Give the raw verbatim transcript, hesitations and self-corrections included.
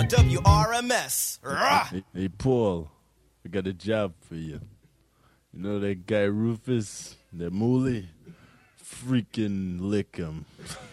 on W R M S. Hey, hey, Paul, I got a job for you. You know that guy Rufus, that Mooly? Freaking lick him.